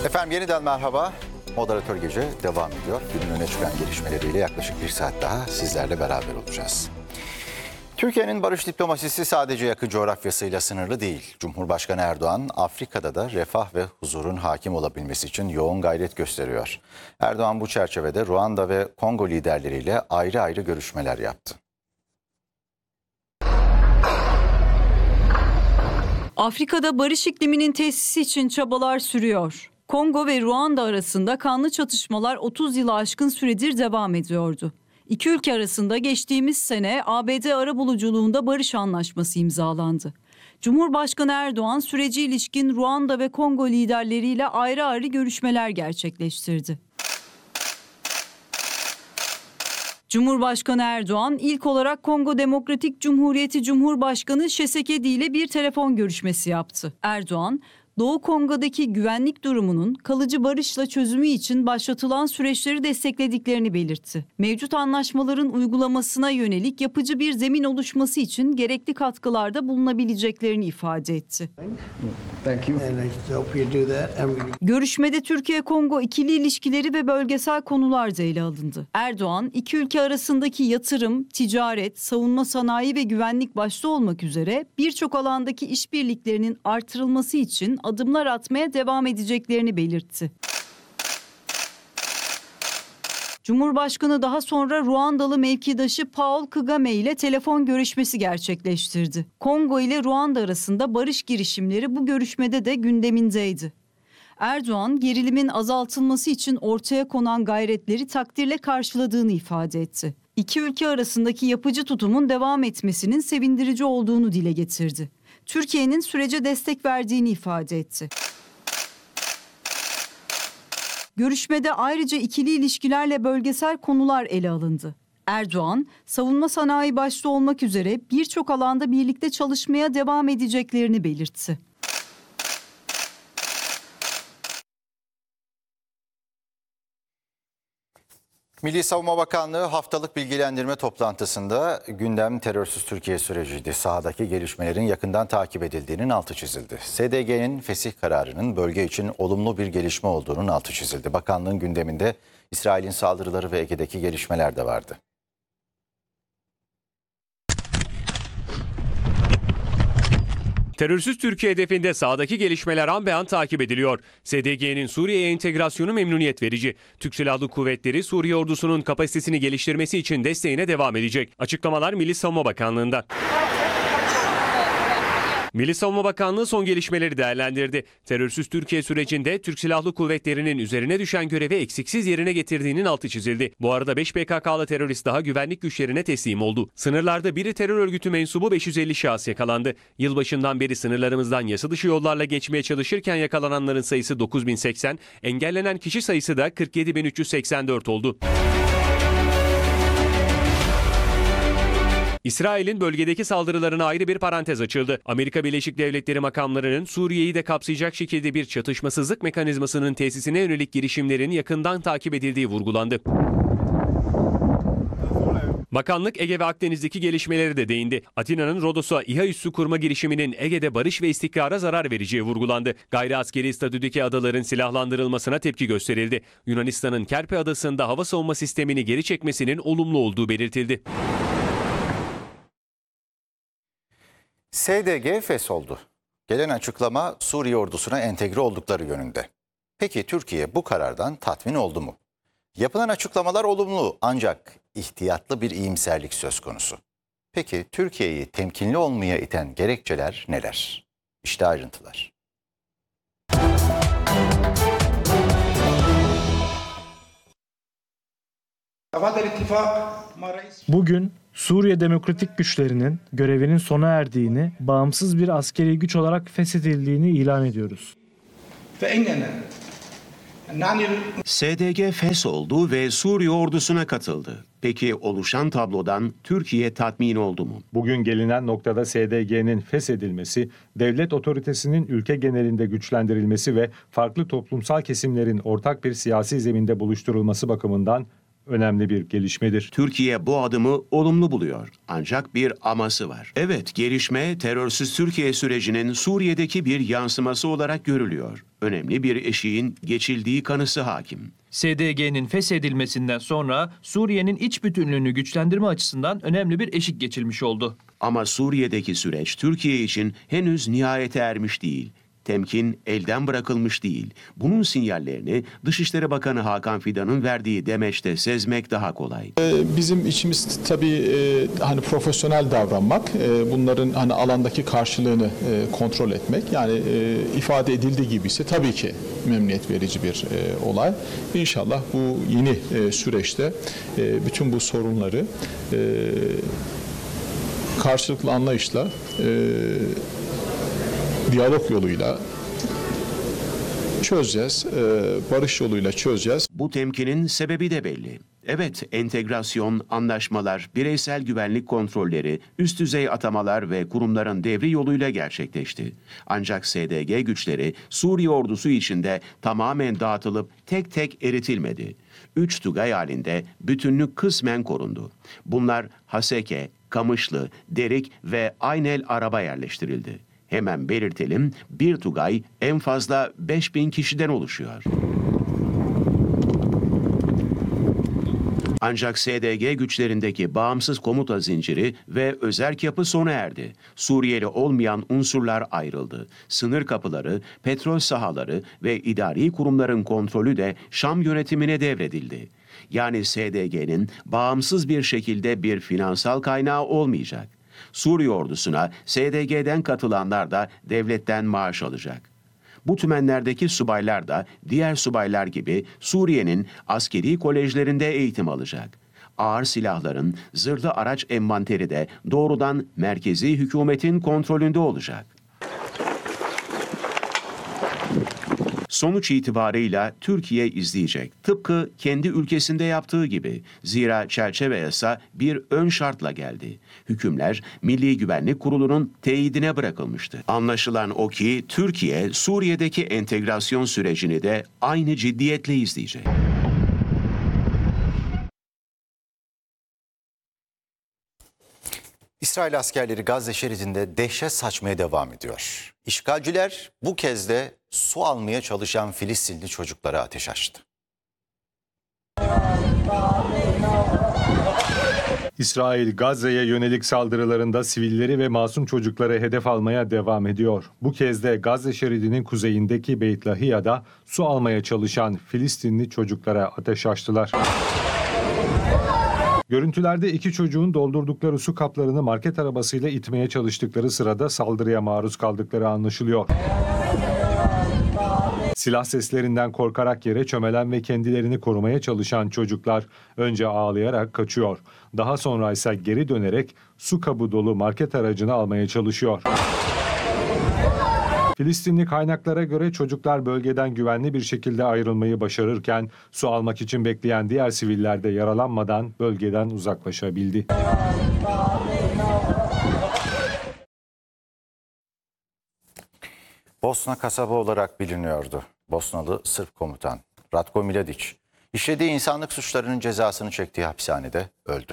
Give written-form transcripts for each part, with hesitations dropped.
Efendim yeniden merhaba. Moderatör Gece devam ediyor. Günün öne çıkan gelişmeleriyle yaklaşık bir saat daha sizlerle beraber olacağız. Türkiye'nin barış diplomasisi sadece yakın coğrafyasıyla sınırlı değil. Cumhurbaşkanı Erdoğan, Afrika'da da refah ve huzurun hakim olabilmesi için yoğun gayret gösteriyor. Erdoğan bu çerçevede Ruanda ve Kongo liderleriyle ayrı ayrı görüşmeler yaptı. Afrika'da barış ikliminin tesisi için çabalar sürüyor. Kongo ve Ruanda arasında kanlı çatışmalar 30 yılı aşkın süredir devam ediyordu. İki ülke arasında geçtiğimiz sene ABD arabuluculuğunda barış anlaşması imzalandı. Cumhurbaşkanı Erdoğan sürece ilişkin Ruanda ve Kongo liderleriyle ayrı ayrı görüşmeler gerçekleştirdi. Cumhurbaşkanı Erdoğan ilk olarak Kongo Demokratik Cumhuriyeti Cumhurbaşkanı Şesekedi ile bir telefon görüşmesi yaptı. Erdoğan, Doğu Kongo'daki güvenlik durumunun kalıcı barışla çözümü için başlatılan süreçleri desteklediklerini belirtti. Mevcut anlaşmaların uygulamasına yönelik yapıcı bir zemin oluşması için gerekli katkılarda bulunabileceklerini ifade etti. Görüşmede Türkiye-Kongo ikili ilişkileri ve bölgesel konular da ele alındı. Erdoğan, iki ülke arasındaki yatırım, ticaret, savunma sanayi ve güvenlik başta olmak üzere birçok alandaki işbirliklerinin artırılması için adımlar atmaya devam edeceklerini belirtti. Cumhurbaşkanı daha sonra Ruandalı mevkidaşı Paul Kagame ile telefon görüşmesi gerçekleştirdi. Kongo ile Ruanda arasında barış girişimleri bu görüşmede de gündemindeydi. Erdoğan, gerilimin azaltılması için ortaya konan gayretleri takdirle karşıladığını ifade etti. İki ülke arasındaki yapıcı tutumun devam etmesinin sevindirici olduğunu dile getirdi. Türkiye'nin sürece destek verdiğini ifade etti. Görüşmede ayrıca ikili ilişkilerle bölgesel konular ele alındı. Erdoğan, savunma sanayi başta olmak üzere birçok alanda birlikte çalışmaya devam edeceklerini belirtti. Milli Savunma Bakanlığı haftalık bilgilendirme toplantısında gündem terörsüz Türkiye süreciydi. Sahadaki gelişmelerin yakından takip edildiğinin altı çizildi. SDG'nin fesih kararının bölge için olumlu bir gelişme olduğunun altı çizildi. Bakanlığın gündeminde İsrail'in saldırıları ve Ege'deki gelişmeler de vardı. Terörsüz Türkiye hedefinde sahadaki gelişmeler an be an takip ediliyor. SDG'nin Suriye'ye entegrasyonu memnuniyet verici. Türk Silahlı Kuvvetleri Suriye ordusunun kapasitesini geliştirmesi için desteğine devam edecek. Açıklamalar Milli Savunma Bakanlığı'ndan. Milli Savunma Bakanlığı son gelişmeleri değerlendirdi. Terörsüz Türkiye sürecinde Türk Silahlı Kuvvetleri'nin üzerine düşen görevi eksiksiz yerine getirdiğinin altı çizildi. Bu arada 5 PKK'lı terörist daha güvenlik güçlerine teslim oldu. Sınırlarda biri terör örgütü mensubu 550 şahıs yakalandı. Yılbaşından beri sınırlarımızdan yasa dışı yollarla geçmeye çalışırken yakalananların sayısı 9080, engellenen kişi sayısı da 47384 oldu. İsrail'in bölgedeki saldırılarına ayrı bir parantez açıldı. Amerika Birleşik Devletleri makamlarının Suriye'yi de kapsayacak şekilde bir çatışmasızlık mekanizmasının tesisine yönelik girişimlerin yakından takip edildiği vurgulandı. Bakanlık Ege ve Akdeniz'deki gelişmeleri de değindi. Atina'nın Rodos'a İHA üssü kurma girişiminin Ege'de barış ve istikrara zarar vereceği vurgulandı. Gayri askeri statüdeki adaların silahlandırılmasına tepki gösterildi. Yunanistan'ın Kerpe Adası'nda hava savunma sistemini geri çekmesinin olumlu olduğu belirtildi. SDG fesholdu. Gelen açıklama Suriye ordusuna entegre oldukları yönünde. Peki Türkiye bu karardan tatmin oldu mu? Yapılan açıklamalar olumlu ancak ihtiyatlı bir iyimserlik söz konusu. Peki Türkiye'yi temkinli olmaya iten gerekçeler neler? İşte ayrıntılar. Bugün Suriye Demokratik Güçlerinin görevinin sona erdiğini, bağımsız bir askeri güç olarak feshedildiğini ilan ediyoruz. SDG fesholdu ve Suriye ordusuna katıldı. Peki oluşan tablodan Türkiye tatmin oldu mu? Bugün gelinen noktada SDG'nin feshedilmesi, devlet otoritesinin ülke genelinde güçlendirilmesi ve farklı toplumsal kesimlerin ortak bir siyasi zeminde buluşturulması bakımından önemli bir gelişmedir. Türkiye bu adımı olumlu buluyor. Ancak bir aması var. Evet, gelişme terörsüz Türkiye sürecinin Suriye'deki bir yansıması olarak görülüyor. Önemli bir eşiğin geçildiği kanısı hakim. SDG'nin feshedilmesinden sonra Suriye'nin iç bütünlüğünü güçlendirme açısından önemli bir eşik geçilmiş oldu. Ama Suriye'deki süreç Türkiye için henüz nihayete ermiş değil. Temkin elden bırakılmış değil. Bunun sinyallerini Dışişleri Bakanı Hakan Fidan'ın verdiği demeçte sezmek daha kolay. Bizim içimiz tabii hani profesyonel davranmak, bunların hani alandaki karşılığını kontrol etmek. Yani ifade edildiği gibi ise tabii ki memnuniyet verici bir olay. İnşallah bu yeni süreçte bütün bu sorunları karşılıklı anlayışla, diyalog yoluyla çözeceğiz, barış yoluyla çözeceğiz. Bu temkinin sebebi de belli. Evet, entegrasyon, anlaşmalar, bireysel güvenlik kontrolleri, üst düzey atamalar ve kurumların devri yoluyla gerçekleşti. Ancak SDG güçleri Suriye ordusu içinde tamamen dağıtılıp tek tek eritilmedi. 3 tugay halinde bütünlük kısmen korundu. Bunlar Haseke, Kamışlı, Derik ve Aynel Arab'a yerleştirildi. Hemen belirtelim, bir tugay en fazla 5000 kişiden oluşuyor. Ancak SDG güçlerindeki bağımsız komuta zinciri ve özerk yapı sona erdi. Suriyeli olmayan unsurlar ayrıldı. Sınır kapıları, petrol sahaları ve idari kurumların kontrolü de Şam yönetimine devredildi. Yani SDG'nin bağımsız bir şekilde bir finansal kaynağı olmayacak. Suriye ordusuna SDG'den katılanlar da devletten maaş alacak. Bu tümenlerdeki subaylar da diğer subaylar gibi Suriye'nin askeri kolejlerinde eğitim alacak. Ağır silahların, zırhlı araç envanteri de doğrudan merkezi hükümetin kontrolünde olacak. Sonuç itibarıyla Türkiye izleyecek. Tıpkı kendi ülkesinde yaptığı gibi. Zira çerçeve yasa bir ön şartla geldi. Hükümler Milli Güvenlik Kurulu'nun teyidine bırakılmıştı. Anlaşılan o ki Türkiye Suriye'deki entegrasyon sürecini de aynı ciddiyetle izleyecek. İsrail askerleri Gazze şeridinde dehşet saçmaya devam ediyor. İşgalciler bu kez de su almaya çalışan Filistinli çocuklara ateş açtı. İsrail Gazze'ye yönelik saldırılarında sivilleri ve masum çocukları hedef almaya devam ediyor. Bu kez de Gazze şeridinin kuzeyindeki Beit Lahiya'da su almaya çalışan Filistinli çocuklara ateş açtılar. Görüntülerde iki çocuğun doldurdukları su kaplarını market arabasıyla itmeye çalıştıkları sırada saldırıya maruz kaldıkları anlaşılıyor. Silah seslerinden korkarak yere çömelen ve kendilerini korumaya çalışan çocuklar önce ağlayarak kaçıyor. Daha sonra ise geri dönerek su kabı dolu market aracını almaya çalışıyor. Filistinli kaynaklara göre çocuklar bölgeden güvenli bir şekilde ayrılmayı başarırken su almak için bekleyen diğer siviller de yaralanmadan bölgeden uzaklaşabildi. Bosna kasaba olarak biliniyordu. Bosnalı Sırp komutan Ratko Mladić işlediği insanlık suçlarının cezasını çektiği hapishanede öldü.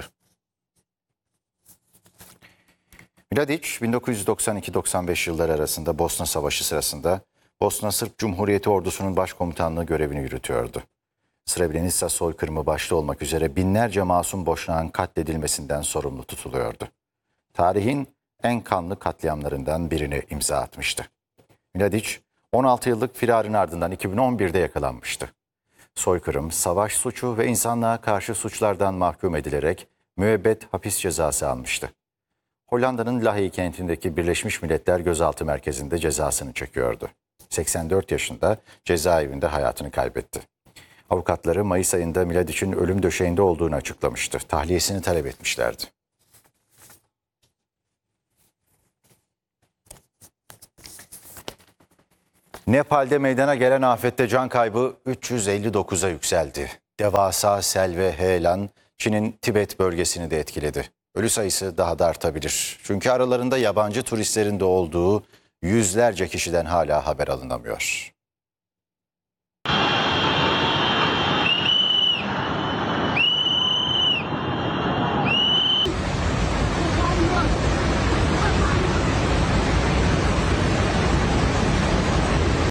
Mladić 1992-95 yılları arasında Bosna Savaşı sırasında Bosna Sırp Cumhuriyeti ordusunun başkomutanlığı görevini yürütüyordu. Srebrenica soykırımı başta olmak üzere binlerce masum Boşnak'ın katledilmesinden sorumlu tutuluyordu. Tarihin en kanlı katliamlarından birine imza atmıştı. Mladić 16 yıllık firarın ardından 2011'de yakalanmıştı. Soykırım, savaş suçu ve insanlığa karşı suçlardan mahkum edilerek müebbet hapis cezası almıştı. Hollanda'nın Lahey kentindeki Birleşmiş Milletler Gözaltı Merkezi'nde cezasını çekiyordu. 84 yaşında cezaevinde hayatını kaybetti. Avukatları Mayıs ayında Mladić'in ölüm döşeğinde olduğunu açıklamıştı. Tahliyesini talep etmişlerdi. Nepal'de meydana gelen afette can kaybı 359'a yükseldi. Devasa sel ve heyelan Çin'in Tibet bölgesini de etkiledi. Ölü sayısı daha da artabilir. Çünkü aralarında yabancı turistlerin de olduğu yüzlerce kişiden hala haber alınamıyor.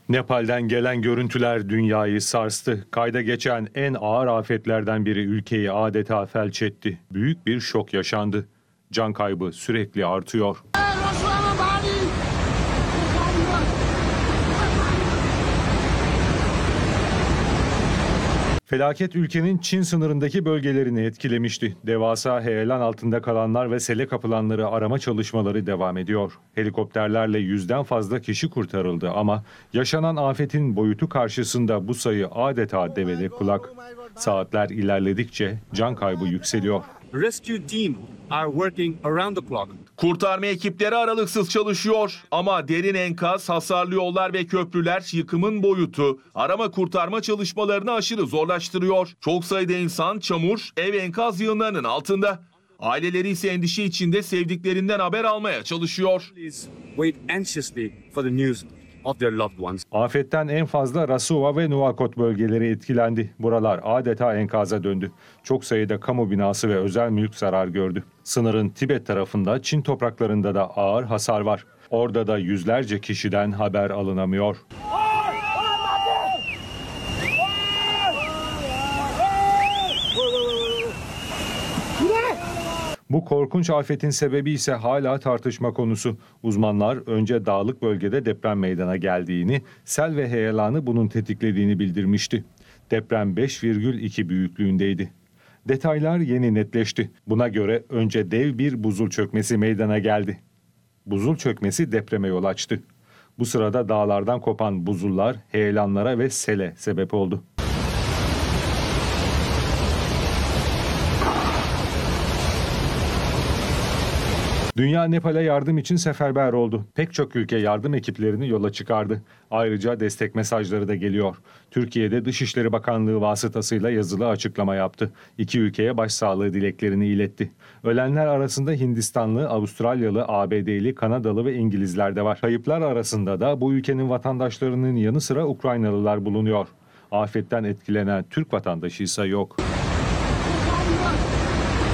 Nepal'den gelen görüntüler dünyayı sarstı. Kayda geçen en ağır afetlerden biri ülkeyi adeta felç etti. Büyük bir şok yaşandı. Can kaybı sürekli artıyor. Felaket ülkenin Çin sınırındaki bölgelerini etkilemişti. Devasa heyelan altında kalanlar ve sele kapılanları arama çalışmaları devam ediyor. Helikopterlerle 100'den fazla kişi kurtarıldı ama yaşanan afetin boyutu karşısında bu sayı adeta devede kulak. Saatler ilerledikçe can kaybı yükseliyor. Rescue team are working around the clock. Kurtarma ekipleri aralıksız çalışıyor ama derin enkaz, hasarlı yollar ve köprüler yıkımın boyutu arama kurtarma çalışmalarını aşırı zorlaştırıyor. Çok sayıda insan çamur, ev enkaz yığınlarının altında. Aileleri ise endişe içinde sevdiklerinden haber almaya çalışıyor. Please wait anxiously for the news of their loved ones. Afetten en fazla Rasuva ve Nuwakot bölgeleri etkilendi. Buralar adeta enkaza döndü. Çok sayıda kamu binası ve özel mülk zarar gördü. Sınırın Tibet tarafında Çin topraklarında da ağır hasar var. Orada da yüzlerce kişiden haber alınamıyor. Bu korkunç afetin sebebi ise hala tartışma konusu. Uzmanlar önce dağlık bölgede deprem meydana geldiğini, sel ve heyelanı bunun tetiklediğini bildirmişti. Deprem 5,2 büyüklüğündeydi. Detaylar yeni netleşti. Buna göre önce dev bir buzul çökmesi meydana geldi. Buzul çökmesi depreme yol açtı. Bu sırada dağlardan kopan buzullar heyelanlara ve sele sebep oldu. Dünya Nepal'e yardım için seferber oldu. Pek çok ülke yardım ekiplerini yola çıkardı. Ayrıca destek mesajları da geliyor. Türkiye'de Dışişleri Bakanlığı vasıtasıyla yazılı açıklama yaptı. İki ülkeye başsağlığı dileklerini iletti. Ölenler arasında Hindistanlı, Avustralyalı, ABD'li, Kanadalı ve İngilizler de var. Kayıplar arasında da bu ülkenin vatandaşlarının yanı sıra Ukraynalılar bulunuyor. Afetten etkilenen Türk vatandaşı ise yok.